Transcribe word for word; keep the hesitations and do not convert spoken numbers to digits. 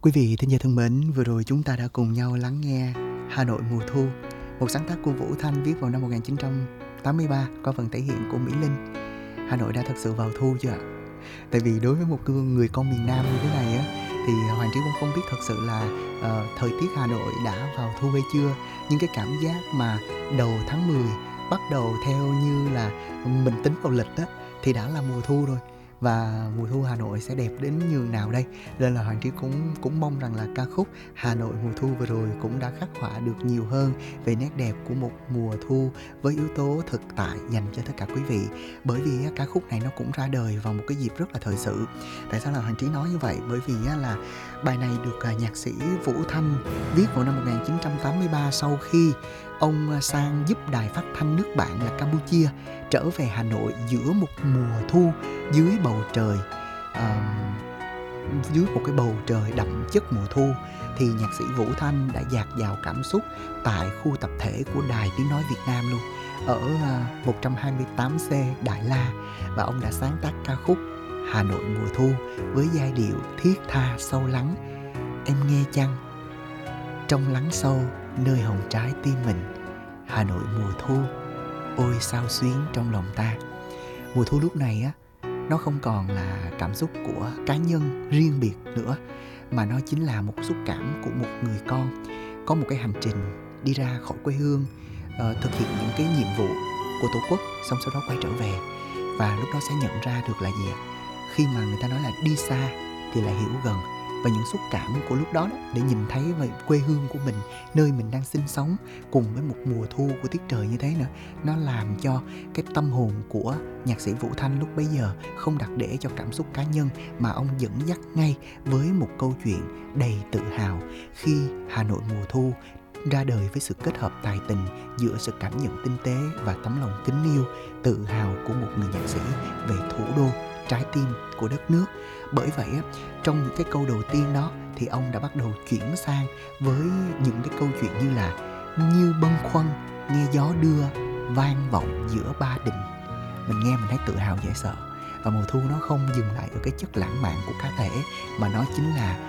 Quý vị thính giả thân mến, vừa rồi chúng ta đã cùng nhau lắng nghe Hà Nội mùa thu, một sáng tác của Vũ Thanh viết vào năm một nghìn chín trăm tám mươi ba qua phần thể hiện của Mỹ Linh. Hà Nội đã thật sự vào thu chưa ạ? Tại vì đối với một người con miền Nam như thế này á, thì Hoàng Trí cũng không biết thật sự là uh, thời tiết Hà Nội đã vào thu hay chưa. Nhưng cái cảm giác mà đầu tháng mười bắt đầu theo như là mình tính vào lịch á, thì đã là mùa thu rồi. Và mùa thu Hà Nội sẽ đẹp đến nhường nào đây? Nên là Hoàng Trí cũng cũng mong rằng là ca khúc Hà Nội mùa thu vừa rồi cũng đã khắc họa được nhiều hơn về nét đẹp của một mùa thu với yếu tố thực tại dành cho tất cả quý vị. Bởi vì á, ca khúc này nó cũng ra đời vào một cái dịp rất là thời sự. Tại sao là Hoàng Trí nói như vậy? Bởi vì á, là bài này được à, nhạc sĩ Vũ Thanh viết vào năm một nghìn chín trăm tám mươi ba sau khi ông sang giúp đài phát thanh nước bạn là Campuchia trở về Hà Nội giữa một mùa thu dưới bầu trời uh, dưới một cái bầu trời đậm chất mùa thu, thì nhạc sĩ Vũ Thanh đã dạt dào cảm xúc tại khu tập thể của Đài Tiếng Nói Việt Nam luôn, ở uh, một trăm hai mươi tám C Đại La, và ông đã sáng tác ca khúc Hà Nội mùa thu với giai điệu thiết tha sâu lắng. Em nghe chăng? Trong lắng sâu nơi hồng trái tim mình, Hà Nội mùa thu, ôi sao xuyến trong lòng ta. Mùa thu lúc này á, nó không còn là cảm xúc của cá nhân riêng biệt nữa, mà nó chính là một xúc cảm của một người con có một cái hành trình đi ra khỏi quê hương, uh, thực hiện những cái nhiệm vụ của Tổ quốc, xong sau đó quay trở về. Và lúc đó sẽ nhận ra được là gì? Khi mà người ta nói là đi xa thì lại hiểu gần, và những xúc cảm của lúc đó, đó để nhìn thấy về quê hương của mình, nơi mình đang sinh sống, cùng với một mùa thu của tiết trời như thế nữa, nó làm cho cái tâm hồn của nhạc sĩ Vũ Thanh lúc bấy giờ không đặt để cho cảm xúc cá nhân, mà ông dẫn dắt ngay với một câu chuyện đầy tự hào khi Hà Nội mùa thu ra đời với sự kết hợp tài tình giữa sự cảm nhận tinh tế và tấm lòng kính yêu, tự hào của một người nhạc sĩ về thủ đô, trái tim của đất nước. Bởi vậy trong những cái câu đầu tiên đó thì ông đã bắt đầu chuyển sang với những cái câu chuyện như là như bâng khuâng nghe gió đưa vang vọng giữa ba đình. Mình nghe mình thấy tự hào dễ sợ. Và mùa thu nó không dừng lại ở cái chất lãng mạn của cá thể, mà nó chính là